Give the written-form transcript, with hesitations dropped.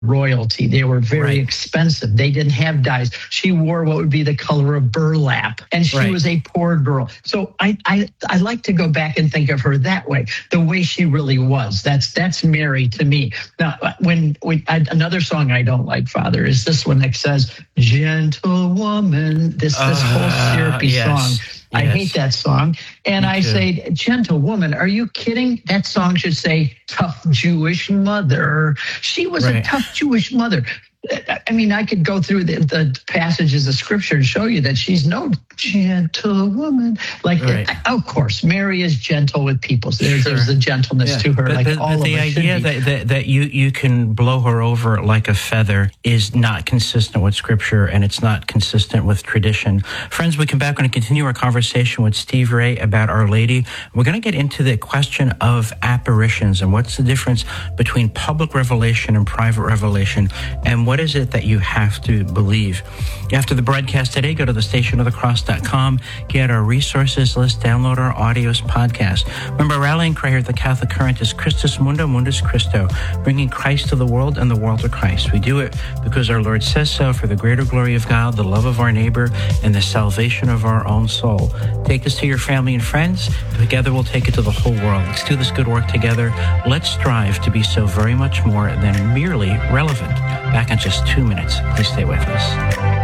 royalty. They were very expensive. They didn't have dyes. She wore what would be the color of burlap, and she was a poor girl. So I like to go back and think of her that way, the way she really was. That's Mary to me. Now, another song I don't like, Father, is this one that says, "Gentle woman." This whole syrupy song. I hate that song. And I say, "Gentle woman, are you kidding?" That song should say, "Tough Jewish mother." She was a tough Jewish mother. I mean, I could go through the passages of Scripture and show you that she's no gentle woman. Of course, Mary is gentle with people. So there's the gentleness to her. But the idea that you can blow her over like a feather is not consistent with Scripture, and it's not consistent with tradition. Friends, we come back and continue our conversation with Steve Ray about Our Lady. We're going to get into the question of apparitions and what's the difference between public revelation and private revelation, and what is it that you have to believe. After the broadcast today, go to thestationofthecross.com, get our resources list, download our audios podcast. Remember, our rallying cry here at the Catholic Current is Christus Mundo, Mundus Christo, bringing Christ to the world and the world to Christ. We do it because our Lord says so, for the greater glory of God, the love of our neighbor, and the salvation of our own soul. Take this to your family and friends. Together we'll take it to the whole world. Let's do this good work together. Let's strive to be so very much more than merely relevant. Back in just 2 minutes. Please stay with us.